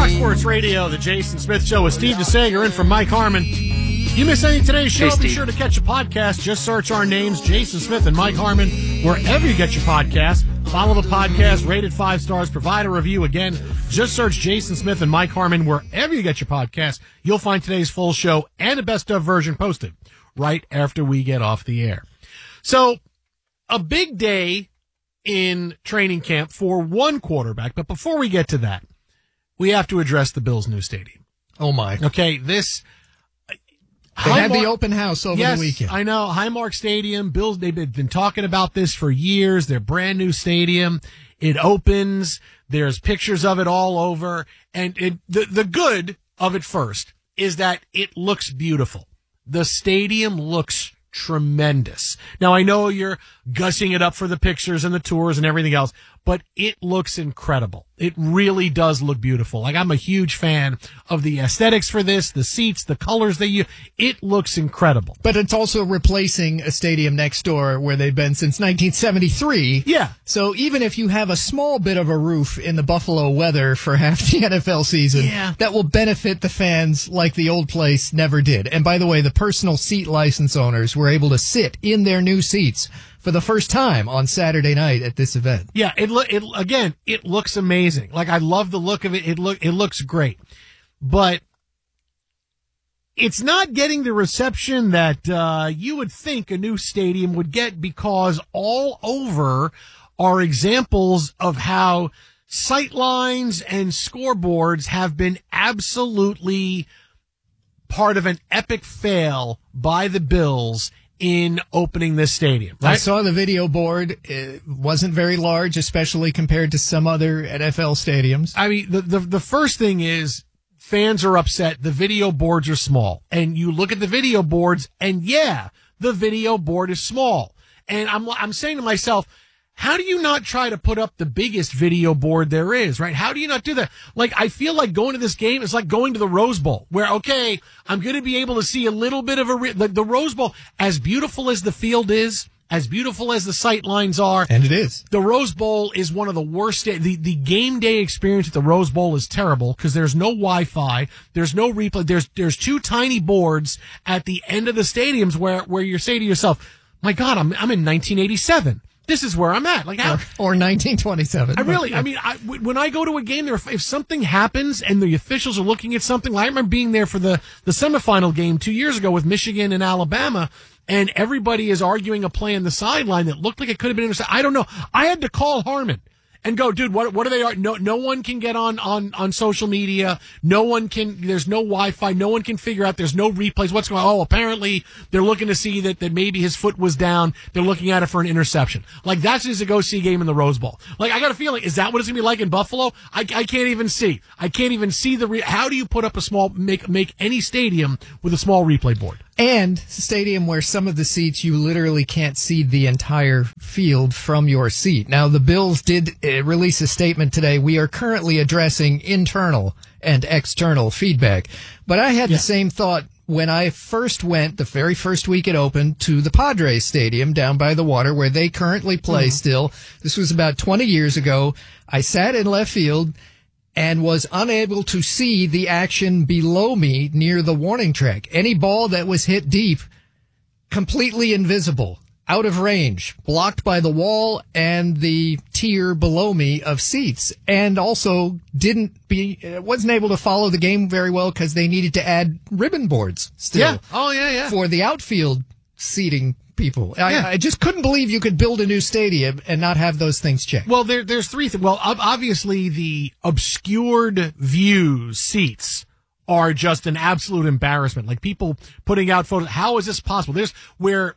Fox Sports Radio, the Jason Smith Show with Steve DeSager in for Mike Harmon. You miss any of today's show, be sure to catch a podcast. Just search our names, Jason Smith and Mike Harmon, wherever you get your podcast. Follow the podcast, rate it 5 stars, provide a review. Again, just search Jason Smith and Mike Harmon wherever you get your podcast. You'll find today's full show and a best of version posted right after we get off the air. So, a big day in training camp for one quarterback, but before we get to that, we have to address the Bills' new stadium. Oh, my. Okay, this... They had the open house over the weekend. I know. Highmark Stadium. Bills, they've been talking about this for years. Their brand new stadium. It opens. There's pictures of it all over. And the good of it first is that it looks beautiful. The stadium looks tremendous. Now, I know you're gussing it up for the pictures and the tours and everything else, but it looks incredible. It really does look beautiful. Like, I'm a huge fan of the aesthetics for this, the seats, the colors they use. It looks incredible. But it's also replacing a stadium next door where they've been since 1973. Yeah. So even if you have a small bit of a roof in the Buffalo weather for half the NFL season, that will benefit the fans like the old place never did. And by the way, the personal seat license owners were able to sit in their new seats for the first time on Saturday night at this event. Yeah, it looks amazing. Like, I love the look of it. It looks great. But it's not getting the reception that you would think a new stadium would get, because all over are examples of how sightlines and scoreboards have been absolutely part of an epic fail by the Bills in opening this stadium. Right? I saw the video board. It wasn't very large, especially compared to some other NFL stadiums. I mean, the first thing is fans are upset. The video boards are small. And you look at the video boards, and the video board is small. And I'm saying to myself, how do you not try to put up the biggest video board there is, right? How do you not do that? Like, I feel like going to this game is like going to the Rose Bowl, where, okay, I'm going to be able to see a little bit of the Rose Bowl, as beautiful as the field is, as beautiful as the sight lines are. And it is. The Rose Bowl is one of the worst. The game day experience at the Rose Bowl is terrible because there's no Wi-Fi. There's no replay. There's 2 tiny boards at the end of the stadiums where you say to yourself, my God, I'm in 1987. This is where I'm at. Like, how? Or 1927. When I go to a game there, if something happens and the officials are looking at something, I remember being there for the semifinal game 2 years ago with Michigan and Alabama, and everybody is arguing a play on the sideline that looked like it could have been intercepted. I don't know. I had to call Harmon and go, dude, what are they? No one can get on social media. No one can, there's no Wi-Fi. No one can figure out, there's no replays. What's going on? Oh, apparently they're looking to see that maybe his foot was down. They're looking at it for an interception. Like, that's just a go-see game in the Rose Bowl. Like, I got a feeling, is that what it's going to be like in Buffalo? I can't even see. I can't even see how do you put up make any stadium with a small replay board? And a stadium where some of the seats you literally can't see the entire field from your seat. Now, the Bills did release a statement today. We are currently addressing internal and external feedback. But I had the same thought when I first went, the very first week it opened, to the Padres Stadium down by the water where they currently play still. This was about 20 years ago. I sat in left field and was unable to see the action below me near the warning track. Any ball that was hit deep, completely invisible, out of range, blocked by the wall and the tier below me of seats. And also wasn't able to follow the game very well because they needed to add ribbon boards still. For the outfield seating people. I just couldn't believe you could build a new stadium and not have those things checked. Well, there's 3 things. Well, obviously the obscured views seats are just an absolute embarrassment. Like, people putting out photos. How is this possible? There's where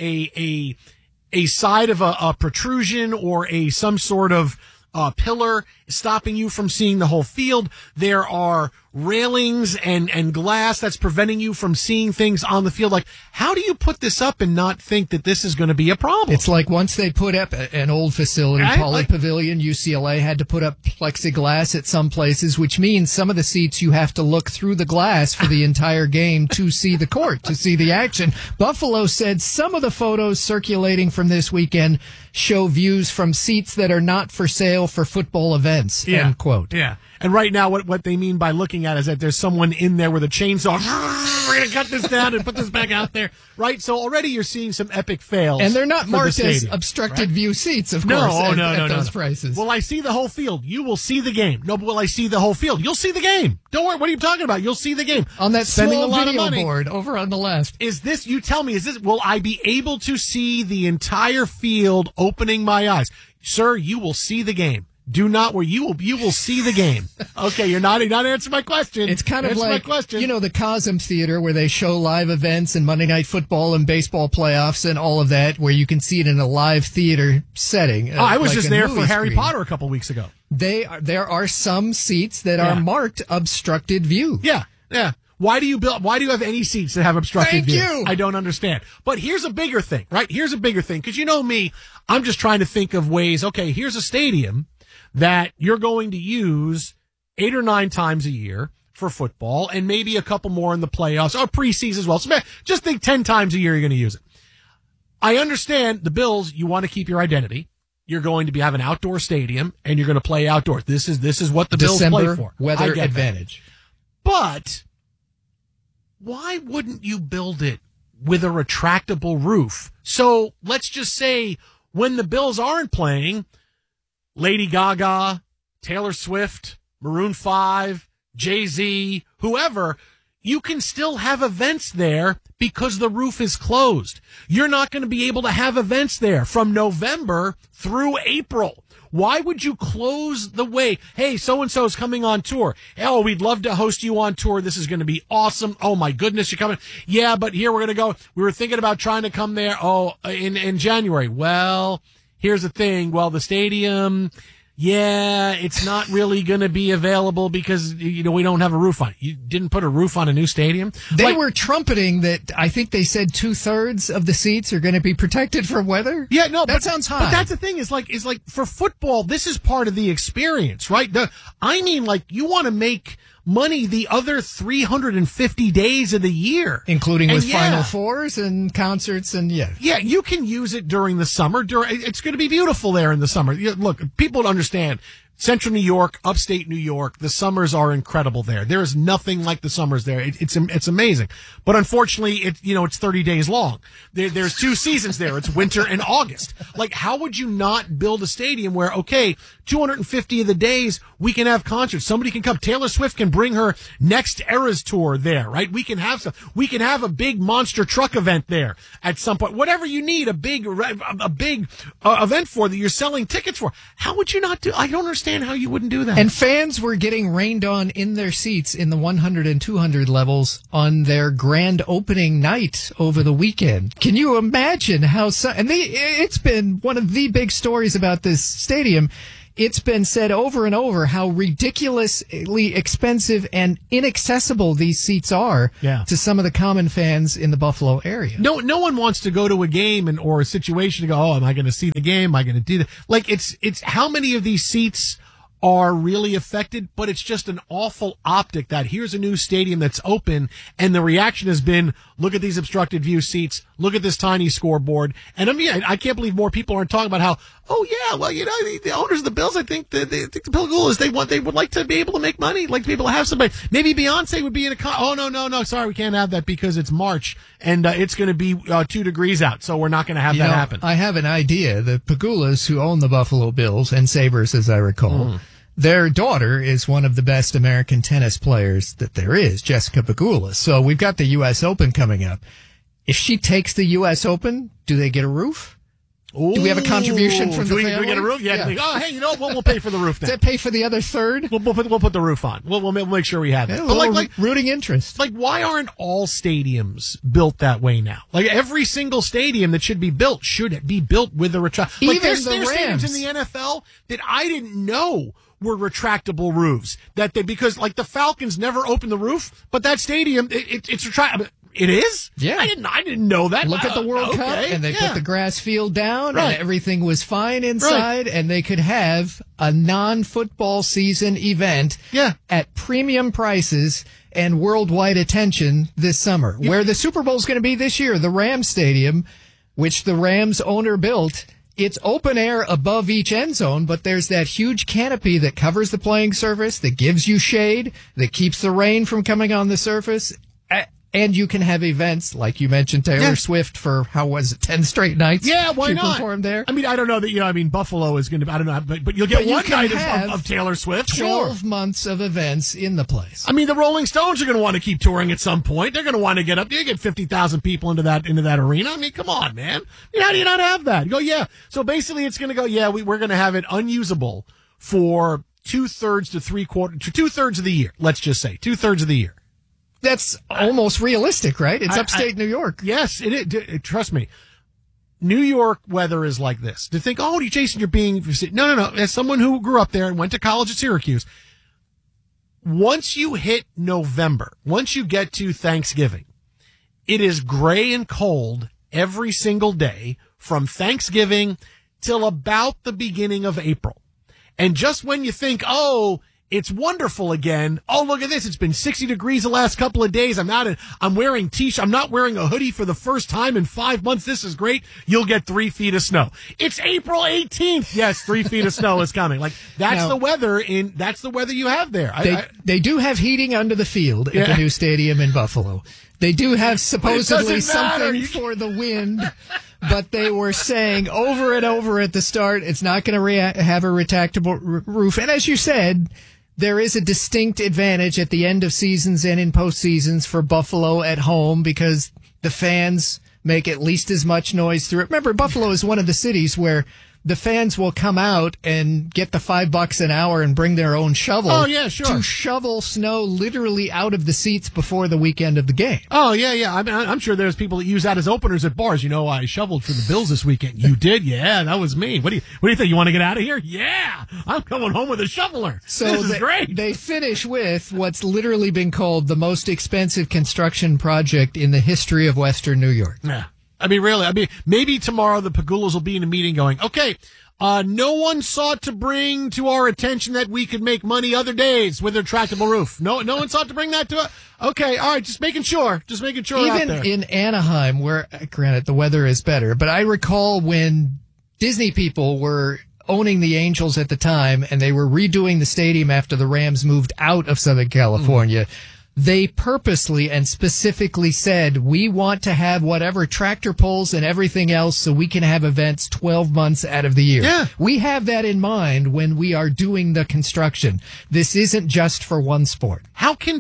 a side of a protrusion or some sort of pillar stopping you from seeing the whole field. There are railings and glass that's preventing you from seeing things on the field. Like, how do you put this up and not think that this is going to be a problem? It's like once they put up an old facility, Pauley Pavilion, UCLA had to put up plexiglass at some places, which means some of the seats you have to look through the glass for the entire game to see the court, to see the action. Buffalo said some of the photos circulating from this weekend show views from seats that are not for sale for football events events, Yeah. end quote. Yeah. And right now, what they mean by looking at is that there's someone in there with a chainsaw. We're going to cut this down and put this back out there. Right? So already you're seeing some epic fails. And they're not for marked the as stadium, obstructed view seats, of No, course, oh, at, no, at no, those no. prices. Will I see the whole field? You will see the game. No, but will I see the whole field? You'll see the game. Don't worry. What are you talking about? You'll see the game. On that Spending small a lot video of money. board over on the left. Is this, you tell me, will I be able to see the entire field opening my eyes? Sir, you will see the game. Do not where you will see the game. Okay, you're not answering my question. It's kind of Answer my like, question. you know, the Cosm Theater where they show live events and Monday Night Football and baseball playoffs and all of that, where you can see it in a live theater setting. I was like just a there for movie Harry screen. Potter a couple weeks ago. There are some seats that Yeah. are marked obstructed view. Yeah, yeah. Why do you have any seats that have obstructed Thank view? you. I don't understand. But here's a bigger thing, right? Here's a bigger thing. Because you know me, I'm just trying to think of ways, okay, here's a stadium that you're going to use 8 or 9 times a year for football and maybe a couple more in the playoffs or preseason as well. So just think 10 times a year you're going to use it. I understand the Bills, you want to keep your identity. You're going to have an outdoor stadium and you're going to play outdoors. This is what the Bills December play for. I weather get advantage. that. But why wouldn't you build it with a retractable roof? So let's just say when the Bills aren't playing, Lady Gaga, Taylor Swift, Maroon 5, Jay-Z, whoever, you can still have events there because the roof is closed. You're not going to be able to have events there from November through April. Why would you close the way? Hey, so-and-so is coming on tour. Oh, we'd love to host you on tour. This is going to be awesome. Oh, my goodness, you're coming. Yeah, but here we're going to go. We were thinking about trying to come there, in January. Well, here's the thing. Well, the stadium, yeah, it's not really going to be available because, we don't have a roof on it. You didn't put a roof on a new stadium? They were trumpeting that. I think they said 2/3 of the seats are going to be protected from weather. Yeah, no, that sounds high. But that's the thing is like for football, this is part of the experience, right? You want to make money the other 350 days of the year, including with Final Fours and concerts and yeah, you can use it during the summer. It's going to be beautiful there in the summer. Look, people don't understand. Central New York, upstate New York, the summers are incredible there. There is nothing like the summers there. It's amazing. But unfortunately, it's 30 days long. There's 2 seasons there. It's winter and August. Like, how would you not build a stadium where, okay, 250 of the days we can have concerts. Somebody can come. Taylor Swift can bring her Next Eras tour there, right? We can have a big monster truck event there at some point. Whatever you need, a big event for that you're selling tickets for. How would you not do? I don't understand how you wouldn't do that. And fans were getting rained on in their seats in the 100 and 200 levels on their grand opening night over the weekend. Can you imagine how? It's been one of the big stories about this stadium. It's been said over and over how ridiculously expensive and inaccessible these seats are to some of the common fans in the Buffalo area. No one wants to go to a game or a situation to go, oh, am I going to see the game? Am I going to do that? Like, it's how many of these seats are really affected, but it's just an awful optic that here's a new stadium that's open, and the reaction has been, look at these obstructed view seats, look at this tiny scoreboard. And I can't believe more people aren't talking about how, the owners of the Bills, I think the Pillagoulas, they would like to be able to make money, like to be able to have somebody. Maybe Beyonce would be in oh, no, sorry, we can't have that because it's March, and it's going to be 2 degrees out, so we're not going to have that happen. I have an idea. The Pegoulas, who own the Buffalo Bills and Sabres, as I recall, their daughter is one of the best American tennis players that there is, Jessica Pegula. So we've got the U.S. Open coming up. If she takes the U.S. Open, do they get a roof? Ooh, do we have a contribution from the family? Do we get a roof? Yeah. Hey, we'll pay for the roof now. Does that pay for the other third? We'll put the roof on. We'll make sure we have it. Yeah, but rooting interest. Like, why aren't all stadiums built that way now? Like, every single stadium that should be built should be built with a retract. Like, there's stadiums in the NFL that I didn't know were retractable roofs. Because like the Falcons never opened the roof, but that stadium it's retractable. It is? Yeah. I didn't know that. Look at the World Cup, and they put the grass field down, and everything was fine inside, and they could have a non-football season event at premium prices and worldwide attention this summer. Where the Super Bowl is going to be this year, the Rams Stadium, which the Rams owner built, it's open air above each end zone, but there's that huge canopy that covers the playing surface, that gives you shade, that keeps the rain from coming on the surface. And you can have events, like you mentioned, Taylor Swift for, 10 straight nights? Yeah, why not? Performed there. I mean, I don't know that, Buffalo is going to, I don't know, but you'll get one night of Taylor Swift. 12 months of events in the place. I mean, the Rolling Stones are going to want to keep touring at some point. They're going to want to get up. You get 50,000 people into that arena. I mean, come on, man. How do you not have that? You go, yeah. So basically it's going to go, we're going to have it unusable for 2/3 to 3/4, to 2/3 of the year. Let's just say 2/3 of the year. That's almost realistic, right? It's upstate New York. Yes, it is. Trust me. New York weather is like this. To think, Jason, you're being... No. As someone who grew up there and went to college at Syracuse, once you hit November, once you get to Thanksgiving, it is gray and cold every single day from Thanksgiving till about the beginning of April. And just when you think, it's wonderful again. Oh, look at this. It's been 60 degrees the last couple of days. I'm wearing t-shirt. I'm not wearing a hoodie for the first time in 5 months. This is great. You'll get 3 feet of snow. It's April 18th. Yes, 3 feet of snow is coming. That's the weather you have there. They do have heating under the field at the new stadium in Buffalo. They do have supposedly something for the wind. But they were saying over and over at the start, it's not going to have a retractable roof. And as you said, there is a distinct advantage at the end of seasons and in postseasons for Buffalo at home because the fans make at least as much noise through it. Remember, Buffalo is one of the cities where the fans will come out and get the $5 an hour and bring their own shovel. Oh, yeah, sure. To shovel snow literally out of the seats before the weekend of the game. Oh, yeah. I mean, I'm sure there's people that use that as openers at bars. I shoveled for the Bills this weekend. You did? Yeah, that was me. What do you think? You want to get out of here? Yeah, I'm coming home with a shoveler. So this is great. They finish with what's literally been called the most expensive construction project in the history of Western New York. Yeah. I mean, really. I mean, maybe tomorrow the Pagulas will be in a meeting going, okay, no one sought to bring to our attention that we could make money other days with a retractable roof. No one sought to bring that to us. Okay, all right, just making sure. Even out there. In Anaheim, where, granted, the weather is better, but I recall when Disney people were owning the Angels at the time and they were redoing the stadium after the Rams moved out of Southern California. They purposely and specifically said, we want to have whatever tractor pulls and everything else so we can have events 12 months out of the year. Yeah. We have that in mind when we are doing the construction. This isn't just for one sport. How can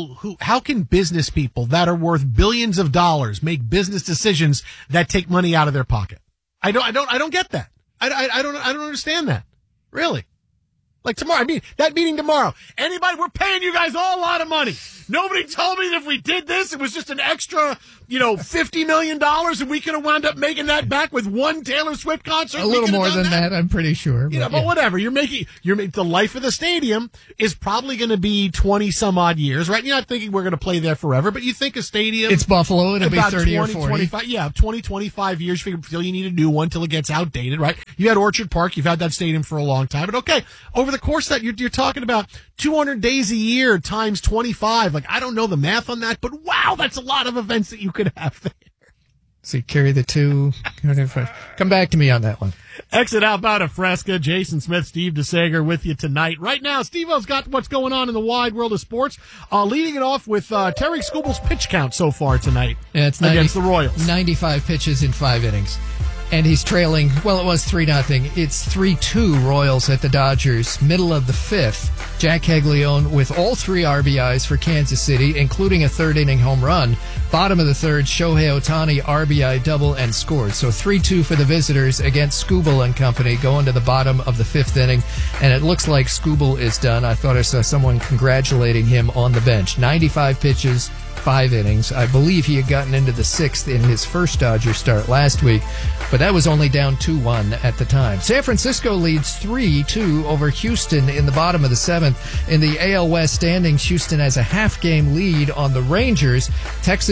business people that are worth billions of dollars make business decisions that take money out of their pocket? I don't get that. I don't understand that. Really. Like tomorrow, that meeting tomorrow. We're paying you guys all a lot of money. Nobody told me that if we did this, it was just an extra, $50 million and we could have wound up making that back with one Taylor Swift concert. A little more than that, I'm pretty sure. But whatever. You're making the life of the stadium is probably going to be 20 some odd years, right? You're not thinking we're going to play there forever, but you think a stadium. It's Buffalo. It'll be 30 or 40. 25, 20, 25 years. You feel you need a new one till it gets outdated, right? You had Orchard Park. You've had that stadium for a long time. But okay, over the course of that, you're talking about 200 days a year times 25. I don't know the math on that, but wow, that's a lot of events that you could have there. So you carry the two. Come back to me on that one. Exit Outbound of Fresca. Jason Smith, Steve DeSager with you tonight. Right now, Steve-O's got what's going on in the wide world of sports. Leading it off with Terry Skubal's pitch count so far tonight against the Royals. 95 pitches in 5 innings. And he's trailing, it was 3-0. It's 3-2 Royals at the Dodgers, middle of the 5th. Jack Caglione with all 3 RBIs for Kansas City, including a 3rd-inning home run. Bottom of the 3rd, Shohei Ohtani, RBI double and scored. So 3-2 for the visitors against Skubal and company going to the bottom of the 5th inning. And it looks like Skubal is done. I thought I saw someone congratulating him on the bench. 95 pitches, 5 innings. I believe he had gotten into the 6th in his first Dodger start last week, but that was only down 2-1 at the time. San Francisco leads 3-2 over Houston in the bottom of the 7th. In the AL West standings, Houston has a half-game lead on the Rangers. Texas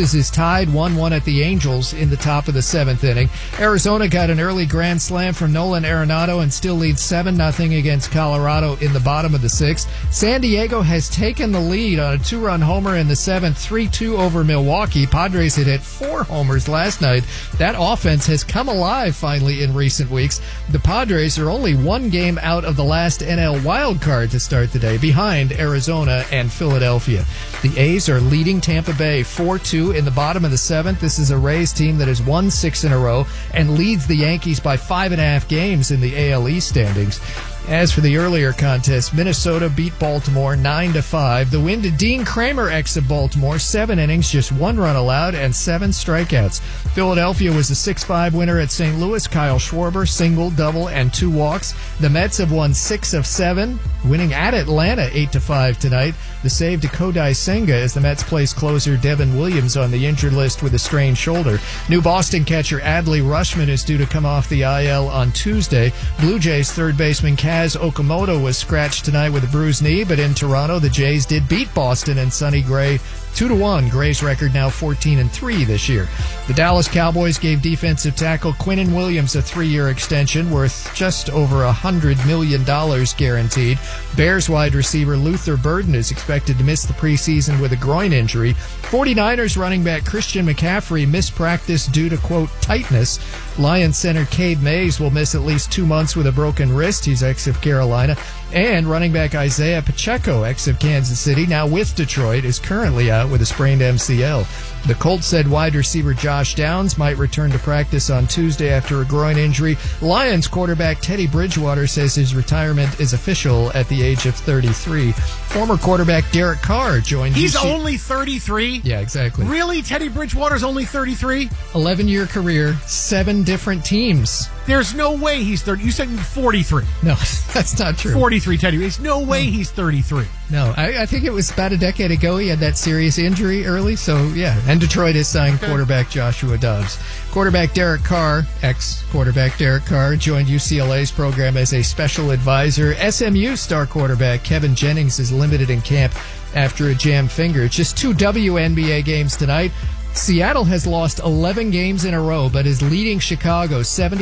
Texas is tied 1-1 at the Angels in the top of the 7th inning. Arizona got an early grand slam from Nolan Arenado and still leads 7-0 against Colorado in the bottom of the 6th. San Diego has taken the lead on a 2-run homer in the 7th, 3-2 over Milwaukee. Padres had hit 4 homers last night. That offense has come alive finally in recent weeks. The Padres are only 1 game out of the last NL wild card to start the day, behind Arizona and Philadelphia. The A's are leading Tampa Bay 4-2 in the bottom of the 7th. This is a Rays team that has won 6 in a row and leads the Yankees by 5.5 games in the AL East standings. As for the earlier contest, Minnesota beat Baltimore 9-5. The win to Dean Kramer ex of Baltimore, 7 innings, just 1 run allowed, and 7 strikeouts. Philadelphia was a 6-5 winner at St. Louis. Kyle Schwarber, single, double, and 2 walks. The Mets have won 6 of 7, winning at Atlanta 8-5 tonight. The save to Kodai Senga as the Mets place closer Devin Williams on the injured list with a strained shoulder. New Boston catcher Adley Rutschman is due to come off the IL on Tuesday. Blue Jays third baseman Kaz Okamoto was scratched tonight with a bruised knee, but in Toronto, the Jays did beat Boston and Sonny Gray 2-1. Gray's record now 14-3 this year. The Dallas Cowboys gave defensive tackle Quinnen Williams a 3-year extension worth just over $100 million guaranteed. Bears wide receiver Luther Burden is expected to miss the preseason with a groin injury. 49ers running back Christian McCaffrey missed practice due to, quote, tightness. Lions center Cade Mays will miss at least 2 months with a broken wrist. He's ex of Carolina. And running back Isaiah Pacheco, ex of Kansas City, now with Detroit, is currently out with a sprained MCL. The Colts said wide receiver Josh Downs might return to practice on Tuesday after a groin injury. Lions quarterback Teddy Bridgewater says his retirement is official at the age of 33. Former quarterback Derek Carr joined He's only 33? Yeah, exactly. Really? Teddy Bridgewater's only 33? 11-year career, 7 different teams. There's no way he's 30. You said 43. No, that's not true. 43, Teddy. There's no way he's 33. No, I think it was about a decade ago he had that serious injury early, so yeah. And Detroit has signed quarterback Joshua Dobbs. Quarterback Derek Carr, ex-quarterback Derek Carr, joined UCLA's program as a special advisor. SMU star quarterback Kevin Jennings is limited in camp after a jammed finger. Just 2 WNBA games tonight. Seattle has lost 11 games in a row, but is leading Chicago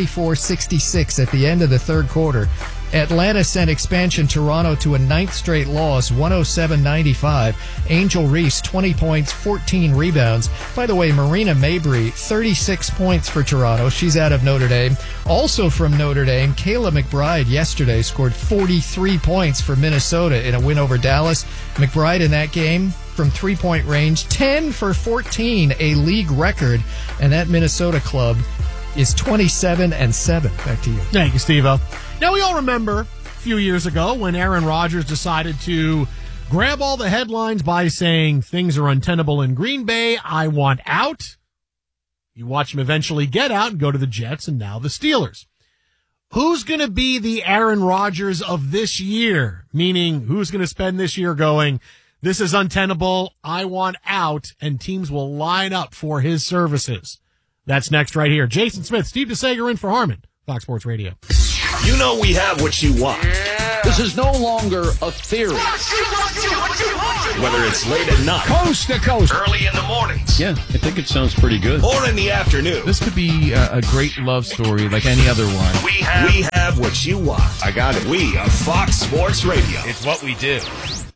74-66 at the end of the third quarter. Atlanta sent expansion Toronto to a 9th straight loss, 107-95. Angel Reese, 20 points, 14 rebounds. By the way, Marina Mabry, 36 points for Toronto. She's out of Notre Dame. Also from Notre Dame, Kayla McBride yesterday scored 43 points for Minnesota in a win over Dallas. McBride in that game, from 3-point range, 10 for 14, a league record. And that Minnesota club is 27-7. Back to you. Thank you, Steve-O. Now, we all remember a few years ago when Aaron Rodgers decided to grab all the headlines by saying things are untenable in Green Bay, I want out. You watch him eventually get out and go to the Jets and now the Steelers. Who's going to be the Aaron Rodgers of this year? Meaning, who's going to spend this year going, this is untenable, I want out, and teams will line up for his services? That's next right here. Jason Smith, Steve DeSager in for Harmon, Fox Sports Radio. You know we have what you want. Yeah. This is no longer a theory. Whether it's late at night, coast to coast, early in the mornings, yeah, I think it sounds pretty good. Or in the afternoon. This could be a great love story like any other one. We have what you want. I got it. We are Fox Sports Radio. It's what we do.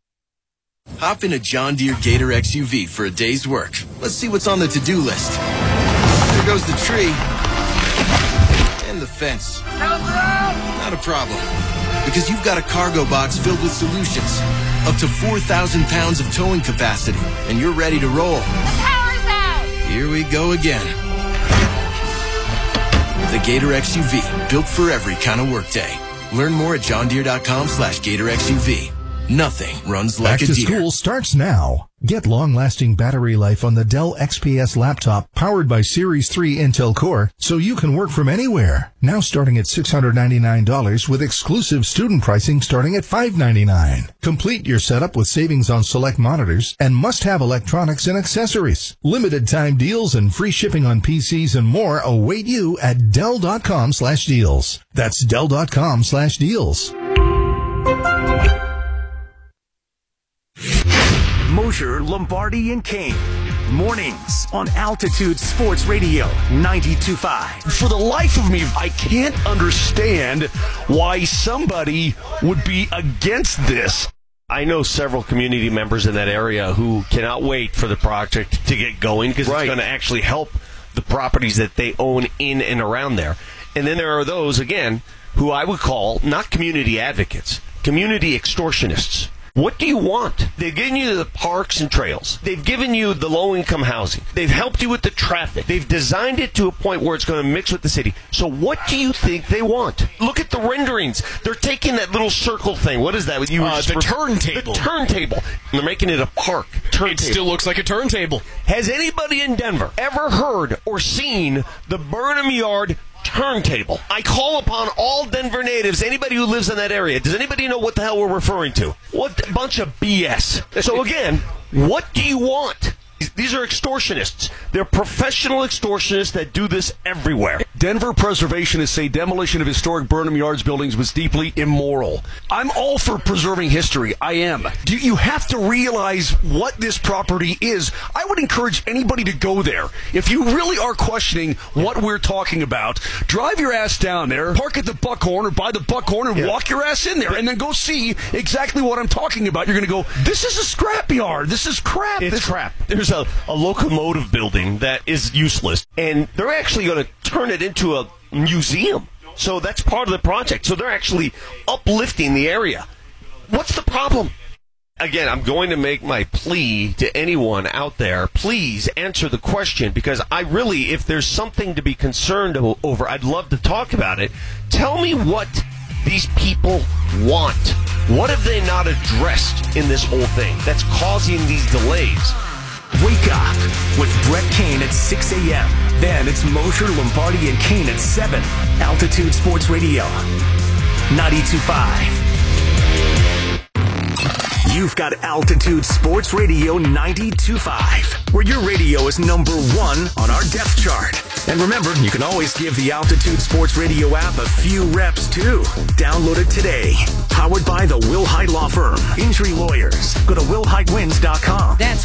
Hop in a John Deere Gator XUV for a day's work. Let's see what's on the to-do list. There goes the tree. And the fence. Not a problem. Because you've got a cargo box filled with solutions. Up to 4,000 pounds of towing capacity. And you're ready to roll. The power's out! Here we go again. The Gator XUV. Built for every kind of workday. Learn more at johndeere.com/Gator XUV. Nothing runs like a deer. Back to school starts now. Get long-lasting battery life on the Dell XPS laptop powered by Series 3 Intel Core so you can work from anywhere. Now starting at $699 with exclusive student pricing starting at $599. Complete your setup with savings on select monitors and must-have electronics and accessories. Limited time deals and free shipping on PCs and more await you at Dell.com/deals. That's Dell.com/deals. Mosher, Lombardi, and Kane. Mornings on Altitude Sports Radio 92.5. For the life of me, I can't understand why somebody would be against this. I know several community members in that area who cannot wait for the project to get going because it's going to actually help the properties that they own in and around there. And then there are those, again, who I would call not community advocates, community extortionists. What do you want? They've given you the parks and trails. They've given you the low-income housing. They've helped you with the traffic. They've designed it to a point where it's going to mix with the city. So what do you think they want? Look at the renderings. They're taking that little circle thing. What is that? The turntable. The turntable. They're making it a park. Turntable. It still looks like a turntable. Has anybody in Denver ever heard or seen the Burnham Yard turntable? I call upon all Denver natives, anybody who lives in that area. Does anybody know what the hell we're referring to? What bunch of BS. So again, what do you want? These are extortionists. They're professional extortionists that do this everywhere. Denver preservationists say demolition of historic Burnham Yards buildings was deeply immoral. I'm all for preserving history. I am. You have to realize what this property is. I would encourage anybody to go there. If you really are questioning what we're talking about, drive your ass down there, park at the Buckhorn or by the Buckhorn and walk your ass in there and then go see exactly what I'm talking about. You're going to go, this is a scrapyard. This is crap. It's crap. There's a locomotive building that is useless, and they're actually going to turn it into a museum. So that's part of the project. So they're actually uplifting the area. What's the problem? Again, I'm going to make my plea to anyone out there. Please answer the question, because I really, if there's something to be concerned over, I'd love to talk about it. Tell me what these people want. What have they not addressed in this whole thing that's causing these delays? Wake up with Brett Kane at 6 a.m. Then it's Mosher, Lombardi, and Kane at 7. Altitude Sports Radio 92.5. You've got Altitude Sports Radio 92.5, where your radio is number 1 on our depth chart. And remember, you can always give the Altitude Sports Radio app a few reps, too. Download it today. Powered by the Will Height Law Firm. Injury lawyers. Go to willheightwins.com. That's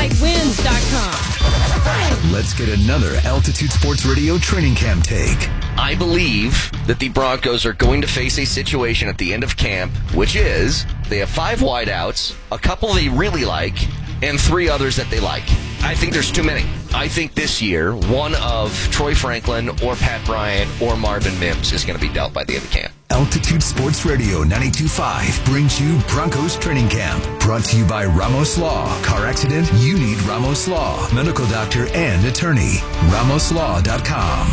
willheightwins.com. Let's get another Altitude Sports Radio training camp take. I believe that the Broncos are going to face a situation at the end of camp, which is they have 5 wideouts, a couple they really like, and 3 others that they like. I think there's too many. I think this year, one of Troy Franklin or Pat Bryant or Marvin Mims is going to be dealt by the end of camp. Altitude Sports Radio 92.5 brings you Broncos Training Camp. Brought to you by Ramos Law. Car accident? You need Ramos Law. Medical doctor and attorney. RamosLaw.com.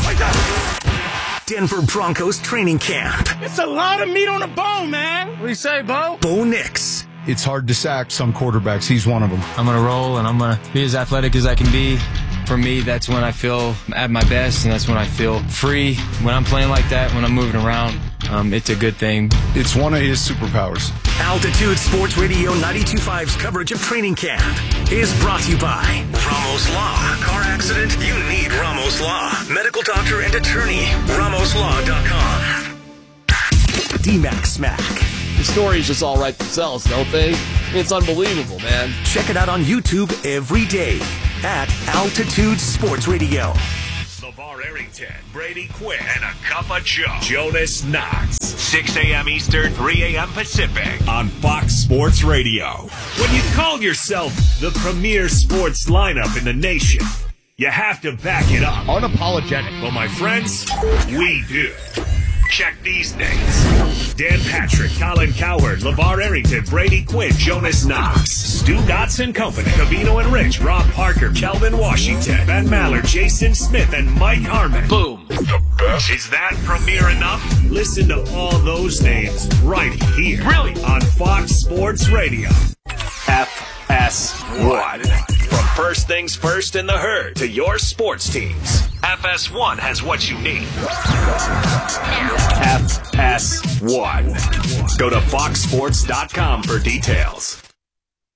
Denver Broncos Training Camp. It's a lot of meat on the bone, man. What do you say, Bo? Bo Nix. It's hard to sack some quarterbacks. He's one of them. I'm going to roll, and I'm going to be as athletic as I can be. For me, that's when I feel at my best, and that's when I feel free. When I'm playing like that, when I'm moving around, it's a good thing. It's one of his superpowers. Altitude Sports Radio 92.5's coverage of training camp is brought to you by Ramos Law. Car accident? You need Ramos Law. Medical doctor and attorney. RamosLaw.com. D-Mac Smack. The stories just all write themselves, don't they? It's unbelievable, man. Check it out on YouTube every day at Altitude Sports Radio. LeVar Arrington, Brady Quinn, and a cup of Joe. Jonas Knox. 6 a.m. Eastern, 3 a.m. Pacific on Fox Sports Radio. When you call yourself the premier sports lineup in the nation, you have to back it up. Unapologetic. Well, my friends, we do. Check these names. Dan Patrick, Colin Cowherd, LeVar Arrington, Brady Quinn, Jonas Knox, Stu Gotson Company, Covino and Rich, Rob Parker, Kelvin Washington, Ben Maller, Jason Smith, and Mike Harmon. Boom. The best. Is that premiere enough? Listen to all those names right here. Brilliant. On Fox Sports Radio. FS1. From first things first in the herd to your sports teams, FS1 has what you need. FS1. Go to foxsports.com for details.